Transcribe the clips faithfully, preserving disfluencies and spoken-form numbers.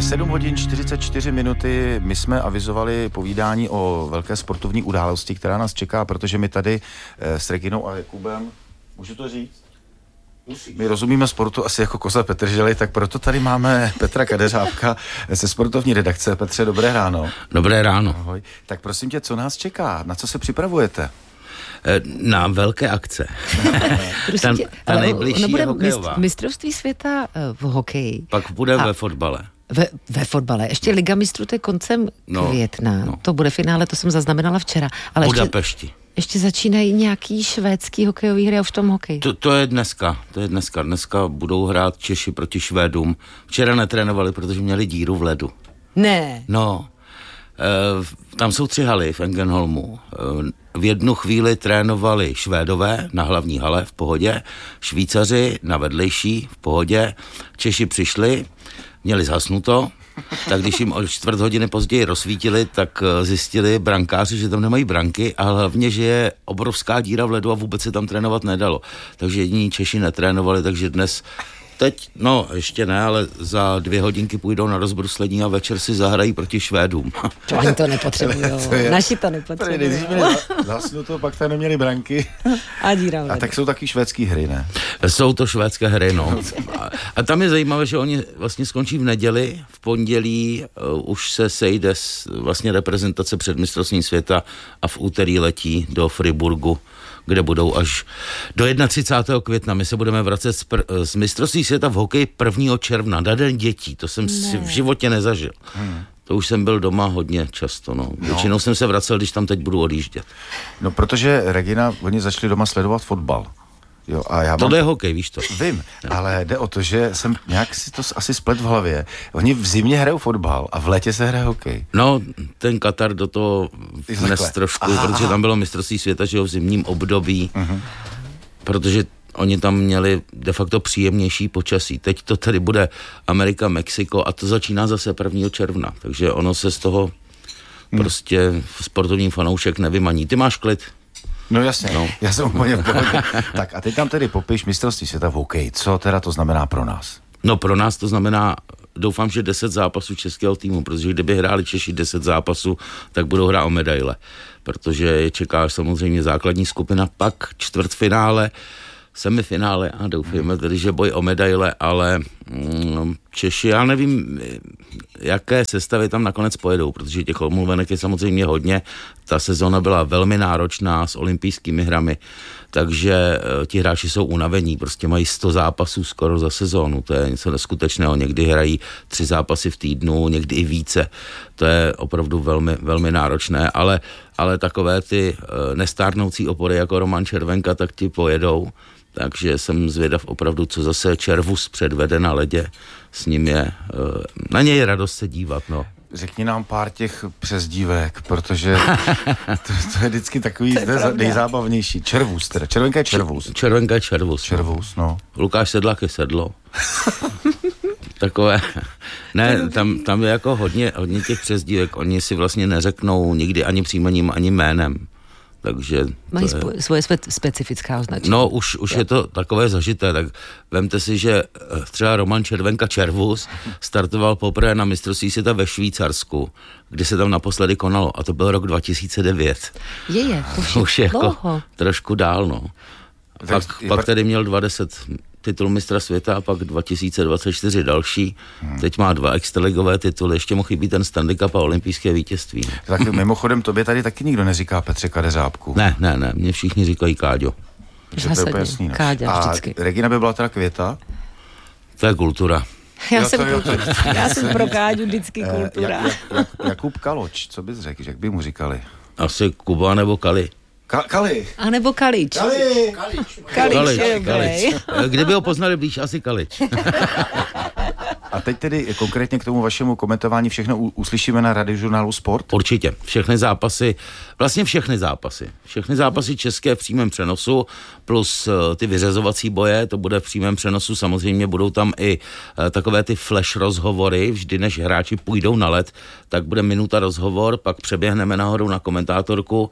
Je sedm hodin čtyřicet čtyři minuty, my jsme avizovali povídání o velké sportovní události, která nás čeká, protože my tady s Reginou a Jakubem, můžu to říct? My rozumíme sportu asi jako koza Petržely, tak proto tady máme Petra Kadeřábka ze sportovní redakce. Petře, dobré ráno. Dobré ráno. Ahoj. Tak prosím tě, co nás čeká? Na co se připravujete? Na velké akce. ta, ta nejbližší je hokejová. Mistrovství světa v hokeji. Pak bude a ve fotbale. Ve, ve fotbale. Ještě Liga mistrů, to je koncem no, května. No. To bude finále, to jsem zaznamenala včera. Ale Budapešti. Ještě, ještě začínají nějaký švédský hokejový hry a už v tom hokej. To, to je dneska. To je dneska. Dneska budou hrát Češi proti Švédům. Včera netrénovali, protože měli díru v ledu. Ne. No. E, tam jsou tři haly v Engenholmu. E, v jednu chvíli trénovali Švédové na hlavní hale v pohodě, Švýcaři na vedlejší v pohodě, Češi přišli, měli zhasnuto, tak když jim o čtvrt hodiny později rozsvítili, tak zjistili brankáři, že tam nemají branky a hlavně, že je obrovská díra v ledu a vůbec se tam trénovat nedalo. Takže jediní Češi netrénovali, takže dnes teď, no ještě ne, ale za dvě hodinky půjdou na rozbruslení a večer si zahrají proti Švédům. To oni to nepotřebují, naši to nepotřebují. Nejdřív měli zasnuto, pak tam neměli branky. A díra. A tak jsou taky švédský hry, ne? Jsou to švédské hry, no. A, a tam je zajímavé, že oni vlastně skončí v neděli, v pondělí uh, už se sejde s, vlastně reprezentace před mistrovstvím světa a v úterý letí do Friburgu, kde budou až do třicátého prvního května. My se budeme vracet z, pr- z mistrovství světa v hokeji prvního června, na den dětí. To jsem ne. si v životě nezažil. Hmm. To už jsem byl doma hodně často, no. Většinou no. jsem se vracel, když tam teď budu odjíždět. No, protože Regina, oni začali doma sledovat fotbal. Jo, a já Tohle mám... je hokej, víš to. Vím, no. Ale jde o to, že jsem nějak si to asi splet v hlavě. Oni v zimě hrajou fotbal a v létě se hraje hokej. No, ten Katar do toho vnes trošku, aha, protože tam bylo mistrovství světa, že jo, v zimním období, uh-huh. protože oni tam měli de facto příjemnější počasí. Teď to tady bude Amerika, Mexiko a to začíná zase prvního června, takže ono se z toho hmm. prostě sportovní fanoušek nevymaní. Ty máš klid? No jasně, no. Já jsem úplně v pohodě. Tak a teď tam tedy popiš mistrovství světa v hokeji. Co teda to znamená pro nás? No pro nás to znamená, doufám, že deset zápasů českého týmu, protože kdyby hráli Češi deset zápasů, tak budou hrát o medaile, protože je čeká samozřejmě základní skupina, pak čtvrtfinále, semifinále a doufujeme tedy, že boj o medaile, ale mm, Češi, já nevím, jaké sestavy tam nakonec pojedou, protože těch omluvenek je samozřejmě hodně. Ta sezóna byla velmi náročná s olympijskými hrami, takže e, ti hráči jsou unavení, prostě mají sto zápasů skoro za sezónu, to je něco neskutečného, někdy hrají tři zápasy v týdnu, někdy i více, to je opravdu velmi, velmi náročné, ale, ale takové ty e, nestárnoucí opory jako Roman Červenka, tak ti pojedou. Takže jsem zvědav opravdu, co zase Červus předvede na ledě. S ním je, na něj je radost se dívat, no. Řekni nám pár těch přezdívek, protože to, to je vždycky takový to je nejzábavnější. Červus teda, Červenka je Červus. Červenka je Červus. Červus, no. Lukáš Sedlák je Sedlo. Takové, ne, tam, tam je jako hodně, hodně těch přezdívek, oni si vlastně neřeknou nikdy ani příjmením, ani jménem. Takže mají spo- svoje spe- specifická označení. No, už, už je to takové zažité, tak vemte si, že třeba Roman Červenka Červus startoval poprvé na mistrovství světa ve Švýcarsku, kdy se tam naposledy konalo, a to byl rok dva tisíce devět. Je, je, už, už je jako trošku dál, no. Pak, pak tady měl dvacet titul mistra světa a pak dva tisíce dvacet čtyři další. Hmm. Teď má dva extraligové tituly, ještě mu chybí ten Stanley Cup a olympijské vítězství. Tak mimochodem, tobě tady taky nikdo neříká Petře Kadeřábku. Ne, ne, ne, mě všichni říkají Káďo. Zásadně, Káďa vždycky. A Regina by byla teda Květa? To je kultura. Já, jo, jsem, jo, to, já jsem pro Káďu vždycky kultura. Jak, jak, Jakub Kaloč, co bys řekl, jak by mu říkali? Asi Kuba nebo Kali. Ka- Kali. A nebo Kalič. Kali. Kalič. Kalič, Kalič je dobrý. Kdyby ho poznali blíž, asi Kalič. A teď tedy konkrétně k tomu vašemu komentování všechno u- uslyšíme na Radiožurnálu Sport? Určitě. Všechny zápasy, vlastně všechny zápasy. Všechny zápasy české v přímém přenosu, plus uh, ty vyřazovací boje, to bude v přímém přenosu. Samozřejmě budou tam i uh, takové ty flash rozhovory, vždy než hráči půjdou na led, tak bude minuta rozhovor, pak přeběhneme nahoru na komentátorku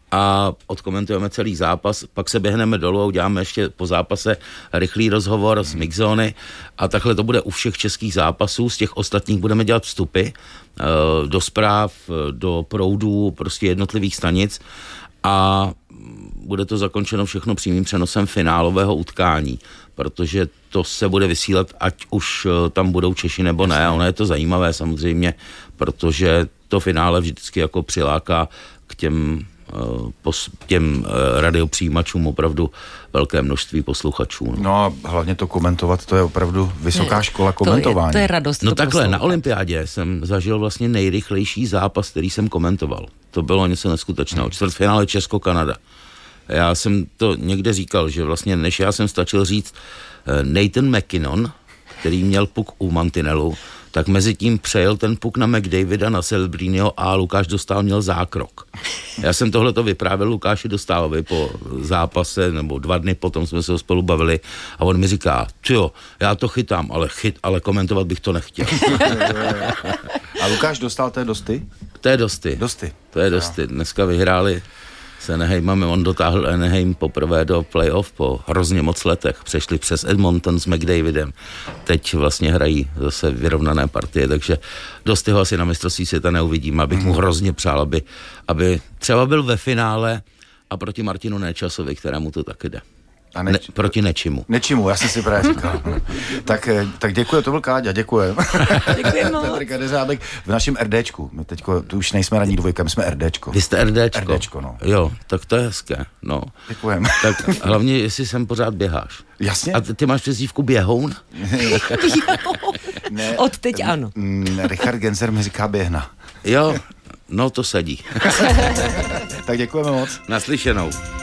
a odkomentujeme celý zápas, pak se běhneme dolů a uděláme ještě po zápase rychlý rozhovor z Mixzony a takhle to bude u všech českých zápasů, z těch ostatních budeme dělat vstupy do zpráv, do proudů, prostě jednotlivých stanic a bude to zakončeno všechno přímým přenosem finálového utkání, protože to se bude vysílat, ať už tam budou Češi nebo ne. Ono je to zajímavé samozřejmě, protože to finále vždycky jako přiláká k těm, pos, těm radiopřijímačům opravdu velké množství posluchačů. No. no a hlavně to komentovat, to je opravdu vysoká ne, škola komentování. To je, to je radost. No takhle, poslouchat. Na olympiádě jsem zažil vlastně nejrychlejší zápas, který jsem komentoval. To bylo něco neskutečného. Hmm. Čtvrtfinále Česko-Kanada. Já jsem to někde říkal, že vlastně než já jsem stačil říct Nathan McKinnon, který měl puk u mantinelu, tak mezi tím přejel ten puk na McDavida, na Celbriniho a Lukáš Dostál měl zákrok. Já jsem tohleto vyprávěl Lukáši Dostálovi po zápase, nebo dva dny potom jsme se ho spolu bavili a on mi říká, tyjo, já to chytám, ale chyt, ale komentovat bych to nechtěl. A Lukáš Dostál, to je Dosty? To je Dosty. Dosty. To je Dosty. Dneska vyhráli s Anaheimem, on dotáhl Anaheim poprvé do playoff po hrozně moc letech. Přešli přes Edmonton s McDavidem. Teď vlastně hrají zase vyrovnané partie, takže dost toho asi na mistrovství světa neuvidím, abych mu hrozně přál, aby, aby třeba byl ve finále a proti Martinu Nečasovi, kterému to taky jde. A neč... ne, proti Nečimu. Nečimu, já jsem si právě říkal. tak, tak děkuji, to byl Káďa, děkuji. Děkuji moc. Petr Kadeřábek v našem RDčku. My teďko, tu už nejsme ranní dvojka, my jsme RDčko. Vy jste RDčko? RDčko, no. Jo, tak to je hezké, no. Děkujem. Tak hlavně, jestli sem pořád běháš. Jasně. A ty, ty máš přezdívku Běhoun? ne, Od teď ano. M, Richard Genzer mi říká Běhna. Jo, no to sedí. Tak děkujeme moc. Naslyšenou.